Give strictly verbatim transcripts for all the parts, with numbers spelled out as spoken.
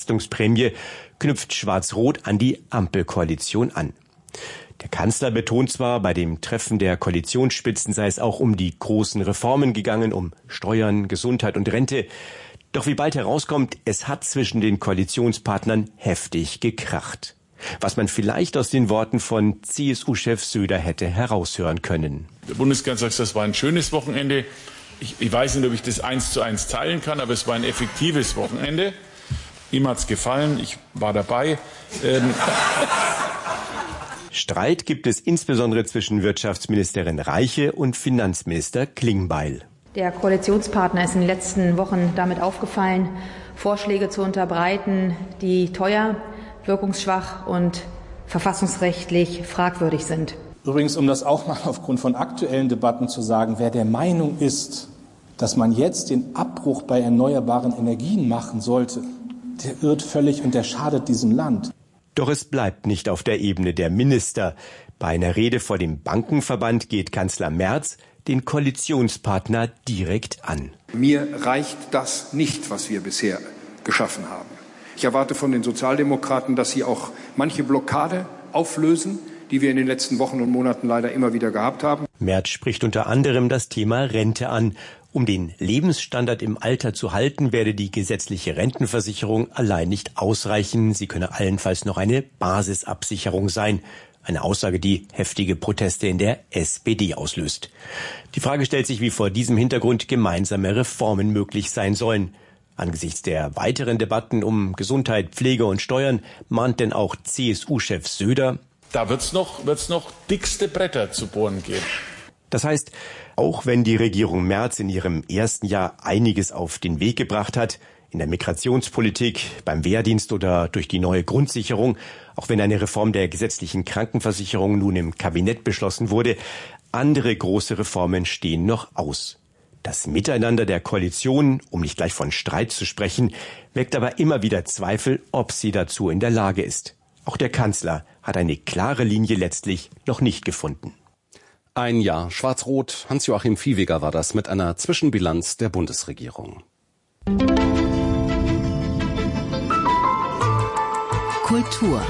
Entlastungsprämie knüpft Schwarz-Rot an die Ampelkoalition an. Der Kanzler betont zwar, bei dem Treffen der Koalitionsspitzen sei es auch um die großen Reformen gegangen, um Steuern, Gesundheit und Rente. Doch wie bald herauskommt, es hat zwischen den Koalitionspartnern heftig gekracht. Was man vielleicht aus den Worten von C S U-Chef Söder hätte heraushören können. Der Bundeskanzler sagt, das war ein schönes Wochenende. Ich, ich weiß nicht, ob ich das eins zu eins teilen kann, aber es war ein effektives Wochenende. Ihm hat's gefallen, ich war dabei. Ähm Streit gibt es insbesondere zwischen Wirtschaftsministerin Reiche und Finanzminister Klingbeil. Der Koalitionspartner ist in den letzten Wochen damit aufgefallen, Vorschläge zu unterbreiten, die teuer, wirkungsschwach und verfassungsrechtlich fragwürdig sind. Übrigens, um das auch mal aufgrund von aktuellen Debatten zu sagen, wer der Meinung ist, dass man jetzt den Abbruch bei erneuerbaren Energien machen sollte, der irrt völlig und der schadet diesem Land. Doch es bleibt nicht auf der Ebene der Minister. Bei einer Rede vor dem Bankenverband geht Kanzler Merz den Koalitionspartner direkt an. Mir reicht das nicht, was wir bisher geschaffen haben. Ich erwarte von den Sozialdemokraten, dass sie auch manche Blockade auflösen, die wir in den letzten Wochen und Monaten leider immer wieder gehabt haben. Merz spricht unter anderem das Thema Rente an. Um den Lebensstandard im Alter zu halten, werde die gesetzliche Rentenversicherung allein nicht ausreichen. Sie könne allenfalls noch eine Basisabsicherung sein. Eine Aussage, die heftige Proteste in der S P D auslöst. Die Frage stellt sich, wie vor diesem Hintergrund gemeinsame Reformen möglich sein sollen. Angesichts der weiteren Debatten um Gesundheit, Pflege und Steuern mahnt denn auch C S U-Chef Söder: Da wird's noch, wird's noch dickste Bretter zu bohren geben. Das heißt, auch wenn die Regierung Merz in ihrem ersten Jahr einiges auf den Weg gebracht hat, in der Migrationspolitik, beim Wehrdienst oder durch die neue Grundsicherung, auch wenn eine Reform der gesetzlichen Krankenversicherung nun im Kabinett beschlossen wurde, andere große Reformen stehen noch aus. Das Miteinander der Koalition, um nicht gleich von Streit zu sprechen, weckt aber immer wieder Zweifel, ob sie dazu in der Lage ist. Auch der Kanzler hat eine klare Linie letztlich noch nicht gefunden. Ein Jahr Schwarz-Rot, Hans-Joachim Viehweger war das mit einer Zwischenbilanz der Bundesregierung. Kultur.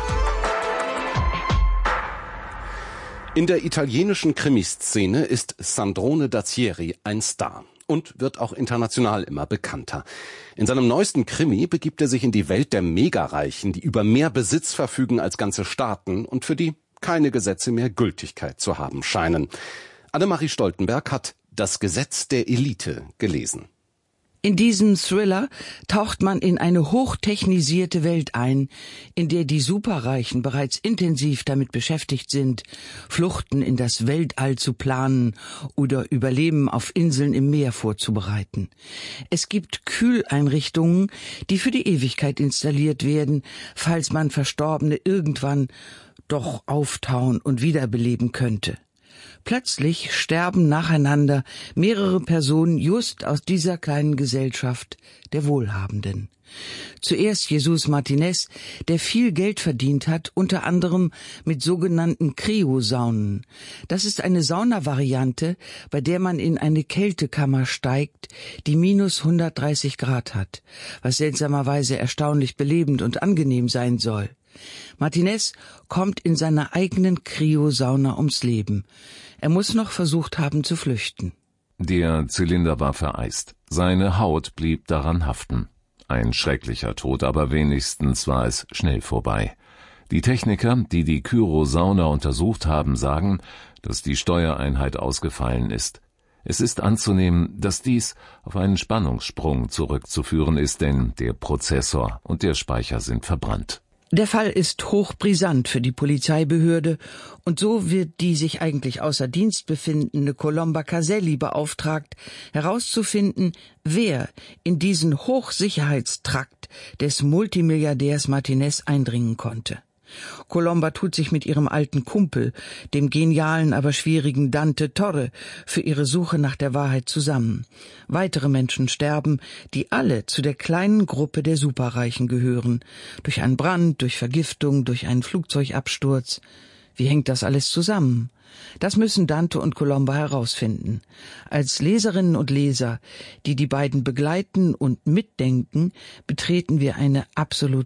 In der italienischen Krimiszene ist Sandrone Dazieri ein Star und wird auch international immer bekannter. In seinem neuesten Krimi begibt er sich in die Welt der Megareichen, die über mehr Besitz verfügen als ganze Staaten und für die keine Gesetze mehr Gültigkeit zu haben scheinen. Annemarie Stoltenberg hat Das Gesetz der Elite gelesen. In diesem Thriller taucht man in eine hochtechnisierte Welt ein, in der die Superreichen bereits intensiv damit beschäftigt sind, Fluchten in das Weltall zu planen oder Überleben auf Inseln im Meer vorzubereiten. Es gibt Kühleinrichtungen, die für die Ewigkeit installiert werden, falls man Verstorbene irgendwann doch auftauen und wiederbeleben könnte. Plötzlich sterben nacheinander mehrere Personen just aus dieser kleinen Gesellschaft der Wohlhabenden. Zuerst Jesus Martinez, der viel Geld verdient hat, unter anderem mit sogenannten Kryosaunen. Das ist eine Saunavariante, bei der man in eine Kältekammer steigt, die minus hundertdreißig Grad hat, was seltsamerweise erstaunlich belebend und angenehm sein soll. Martinez kommt in seiner eigenen Kryosauna ums Leben. Er muss noch versucht haben zu flüchten. Der Zylinder war vereist. Seine Haut blieb daran haften. Ein schrecklicher Tod, aber wenigstens war es schnell vorbei. Die Techniker, die die Kryosauna untersucht haben, sagen, dass die Steuereinheit ausgefallen ist. Es ist anzunehmen, dass dies auf einen Spannungssprung zurückzuführen ist, denn der Prozessor und der Speicher sind verbrannt. Der Fall ist hochbrisant für die Polizeibehörde und so wird die sich eigentlich außer Dienst befindende Colomba Caselli beauftragt, herauszufinden, wer in diesen Hochsicherheitstrakt des Multimilliardärs Martinez eindringen konnte. Colomba tut sich mit ihrem alten Kumpel, dem genialen, aber schwierigen Dante Torre, für ihre Suche nach der Wahrheit zusammen. Weitere Menschen sterben, die alle zu der kleinen Gruppe der Superreichen gehören. Durch einen Brand, durch Vergiftung, durch einen Flugzeugabsturz. Wie hängt das alles zusammen? Das müssen Dante und Colomba herausfinden. Als Leserinnen und Leser, die die beiden begleiten und mitdenken, betreten wir eine absolut